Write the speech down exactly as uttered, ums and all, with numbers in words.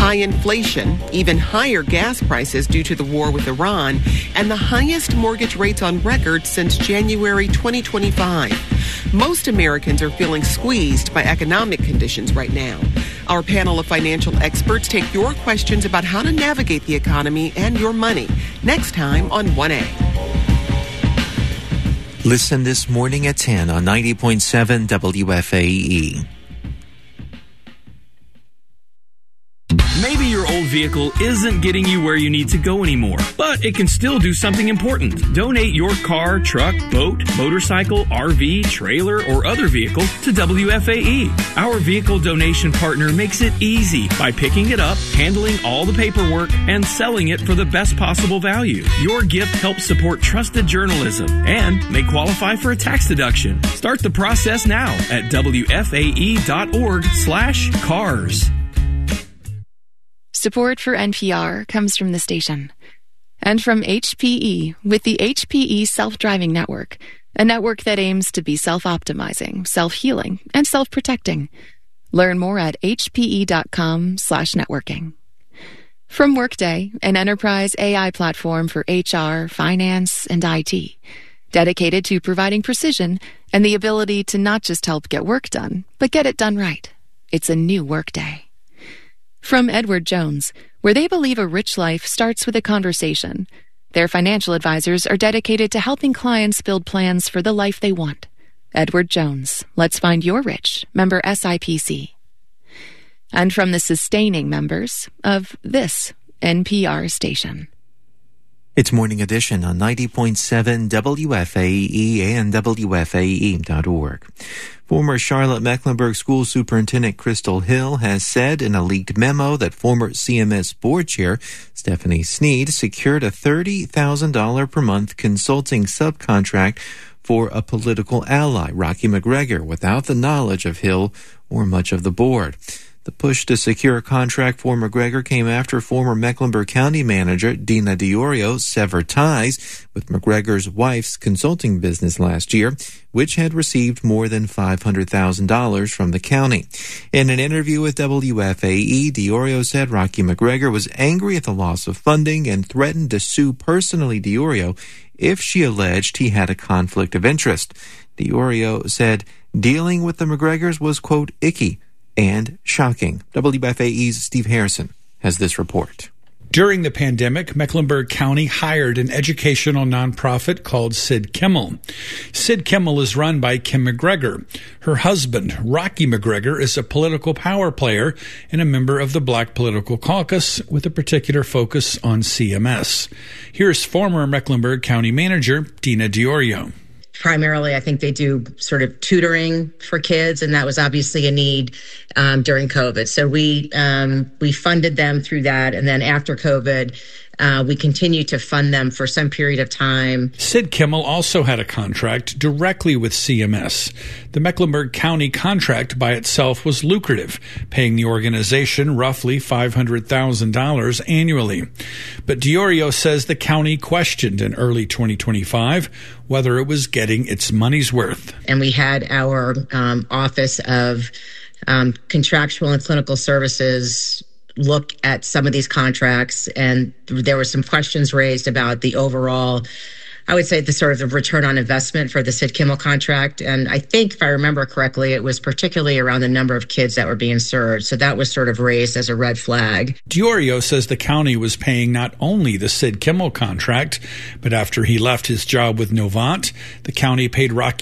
high inflation, even higher gas prices due to the war with Iran, and the highest mortgage rates on record since January twenty twenty-five. Most Americans are feeling squeezed by economic conditions right now. Our panel of financial experts take your questions about how to navigate the economy and your money next time on one A. Listen this morning at ten on ninety point seven W F A E. Maybe your old vehicle isn't getting you where you need to go anymore, but it can still do something important. Donate your car, truck, boat, motorcycle, R V, trailer, or other vehicle to W F A E. Our vehicle donation partner makes it easy by picking it up, handling all the paperwork, and selling it for the best possible value. Your gift helps support trusted journalism and may qualify for a tax deduction. Start the process now at W F A E dot org slash cars. Support for N P R comes from the station and from H P E with the H P E Self-Driving Network, a network that aims to be self-optimizing, self-healing, and self-protecting. Learn more at hpe.com slash networking. From Workday, an enterprise A I platform for H R, finance, and I T, dedicated to providing precision and the ability to not just help get work done, but get it done right. It's a new Workday. From Edward Jones, where they believe a rich life starts with a conversation. Their financial advisors are dedicated to helping clients build plans for the life they want. Edward Jones, let's find your rich, member S I P C. And from the sustaining members of this N P R station. It's Morning Edition on ninety point seven W F A E and W F A E dot org. Former Charlotte-Mecklenburg School Superintendent Crystal Hill has said in a leaked memo that former C M S Board Chair Stephanie Snead secured a thirty thousand dollars per month consulting subcontract for a political ally, Rocky McGregor, without the knowledge of Hill or much of the board. The push to secure a contract for McGregor came after former Mecklenburg County Manager Dina Diorio severed ties with McGregor's wife's consulting business last year, which had received more than five hundred thousand dollars from the county. In an interview with W F A E, Diorio said Rocky McGregor was angry at the loss of funding and threatened to sue personally Diorio if she alleged he had a conflict of interest. Diorio said dealing with the McGregors was, quote, icky and shocking. W F A E's Steve Harrison has this report. During the pandemic, Mecklenburg County hired an educational nonprofit called Sid Kimmel. Sid Kimmel is run by Kim McGregor. Her husband, Rocky McGregor, is a political power player and a member of the Black Political Caucus with a particular focus on C M S. Here's former Mecklenburg County Manager Dina Diorio. Primarily, I think they do sort of tutoring for kids, and that was obviously a need um, during COVID. So we um, we funded them through that, and then after COVID, uh, we continued to fund them for some period of time. Sid Kimmel also had a contract directly with C M S. The Mecklenburg County contract by itself was lucrative, paying the organization roughly five hundred thousand dollars annually. But Diorio says the county questioned in early twenty twenty-five whether it was getting its money's worth. And we had our um, Office of um, Contractual and Clinical Services look at some of these contracts, and there were some questions raised about the overall, I would say, the sort of the return on investment for the Sid Kimmel contract. And I think, if I remember correctly, it was particularly around the number of kids that were being served. So that was sort of raised as a red flag. Diorio says the county was paying not only the Sid Kimmel contract, but after he left his job with Novant, the county paid Rocky